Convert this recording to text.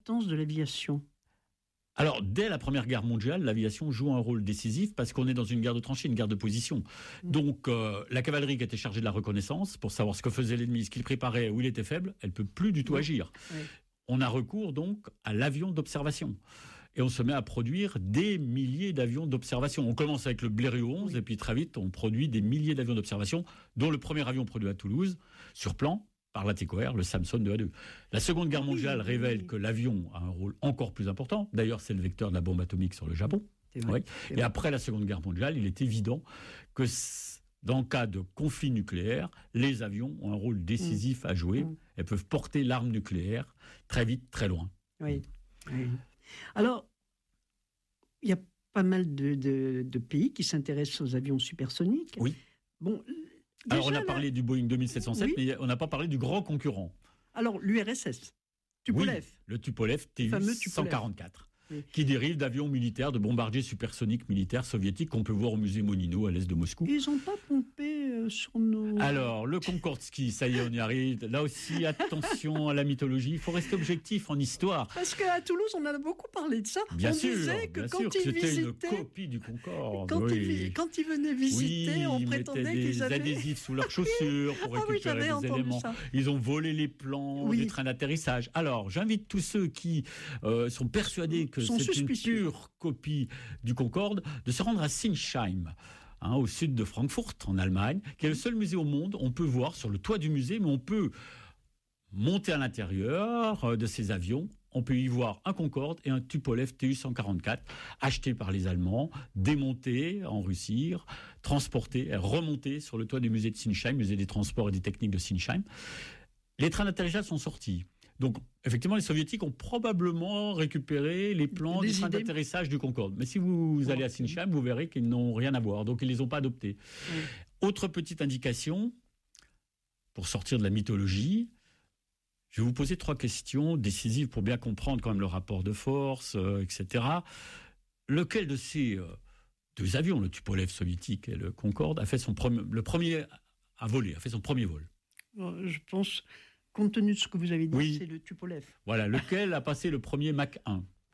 L'importance de l'aviation. Alors, dès la Première Guerre mondiale, l'aviation joue un rôle décisif parce qu'on est dans une guerre de tranchées, une guerre de position. Donc, la cavalerie qui était chargée de la reconnaissance, pour savoir ce que faisait l'ennemi, ce qu'il préparait, où il était faible, elle ne peut plus du tout agir. Oui. On a recours donc à l'avion d'observation. Et on se met à produire des milliers d'avions d'observation. On commence avec le Blériot 11, et puis très vite, on produit des milliers d'avions d'observation, dont le premier avion produit à Toulouse, sur plan, par la TECOR, le Samson 2A2. La Seconde Guerre mondiale révèle que l'avion a un rôle encore plus important. D'ailleurs, c'est le vecteur de la bombe atomique sur le Japon. Et après la Seconde Guerre mondiale, il est évident que dans le cas de conflit nucléaire, les avions ont un rôle décisif à jouer. Elles peuvent porter l'arme nucléaire très vite, très loin. Oui. Alors, il y a pas mal de pays qui s'intéressent aux avions supersoniques. Oui. Bon, alors, on a parlé du Boeing 2707, mais on n'a pas parlé du grand concurrent. Alors, l'URSS, Tupolev. Oui, le Tupolev Tu-144, qui dérive d'avions militaires, de bombardiers supersoniques militaires soviétiques qu'on peut voir au musée Monino à l'est de Moscou. Ils n'ont pas pompé sur nos... Alors, le Concorde-Ski, ça y est, on y arrive. Là aussi, attention à la mythologie. Il faut rester objectif en histoire. Parce qu'à Toulouse, on a beaucoup parlé de ça. Bien on sûr, disait que quand ils c'était visitaient... une copie du Concorde. Quand ils venaient visiter, on prétendait qu'ils avaient... des adhésifs sous leurs chaussures pour récupérer des éléments. Ça. Ils ont volé les plans des trains d'atterrissage. Alors, j'invite tous ceux qui sont persuadés que c'est une pure copie du Concorde de se rendre à Sinsheim, au sud de Francfort, en Allemagne, qui est le seul musée au monde. On peut voir sur le toit du musée, mais on peut monter à l'intérieur de ces avions. On peut y voir un Concorde et un Tupolev Tu-144, achetés par les Allemands, démontés en Russie, transportés, remontés sur le toit du musée de Sinsheim, musée des transports et des techniques de Sinsheim. Les trains d'atterrissage sont sortis. Donc, effectivement, les Soviétiques ont probablement récupéré les plans du train d'atterrissage du Concorde. Mais si vous allez à Sinsheim, vous verrez qu'ils n'ont rien à voir. Donc, ils ne les ont pas adoptés. Autre petite indication, pour sortir de la mythologie, je vais vous poser 3 questions décisives pour bien comprendre quand même le rapport de force, etc. Lequel de ces 2 avions, le Tupolev soviétique et le Concorde, a fait le premier à voler, a fait son premier vol? Je pense... Compte tenu de ce que vous avez dit, c'est le Tupolev. Voilà, lequel a passé le premier Mach 1?